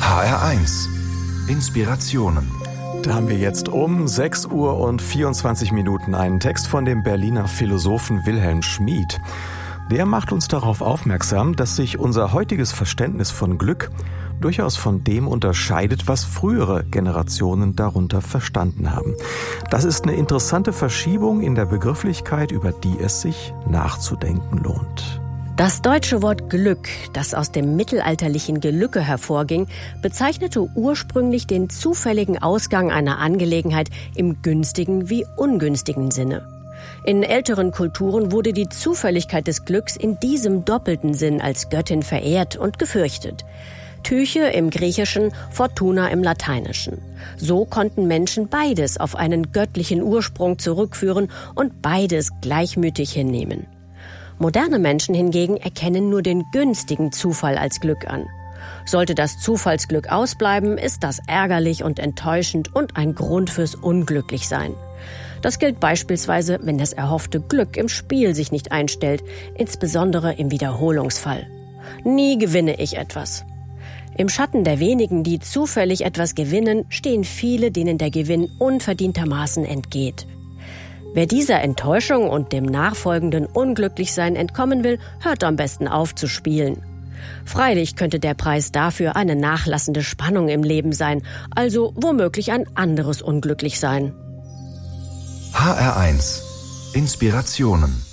HR1 Inspirationen. Da haben wir jetzt um 6 Uhr und 24 Minuten einen Text von dem Berliner Philosophen Wilhelm Schmid. Der macht uns darauf aufmerksam, dass sich unser heutiges Verständnis von Glück durchaus von dem unterscheidet, was frühere Generationen darunter verstanden haben. Das ist eine interessante Verschiebung in der Begrifflichkeit, über die es sich nachzudenken lohnt. Das deutsche Wort Glück, das aus dem mittelalterlichen Gelücke hervorging, bezeichnete ursprünglich den zufälligen Ausgang einer Angelegenheit im günstigen wie ungünstigen Sinne. In älteren Kulturen wurde die Zufälligkeit des Glücks in diesem doppelten Sinn als Göttin verehrt und gefürchtet. Tyche im Griechischen, Fortuna im Lateinischen. So konnten Menschen beides auf einen göttlichen Ursprung zurückführen und beides gleichmütig hinnehmen. Moderne Menschen hingegen erkennen nur den günstigen Zufall als Glück an. Sollte das Zufallsglück ausbleiben, ist das ärgerlich und enttäuschend und ein Grund fürs Unglücklichsein. Das gilt beispielsweise, wenn das erhoffte Glück im Spiel sich nicht einstellt, insbesondere im Wiederholungsfall. Nie gewinne ich etwas. Im Schatten der wenigen, die zufällig etwas gewinnen, stehen viele, denen der Gewinn unverdientermaßen entgeht. Wer dieser Enttäuschung und dem nachfolgenden Unglücklichsein entkommen will, hört am besten auf zu spielen. Freilich könnte der Preis dafür eine nachlassende Spannung im Leben sein, also womöglich ein anderes Unglücklichsein. HR1 Inspirationen.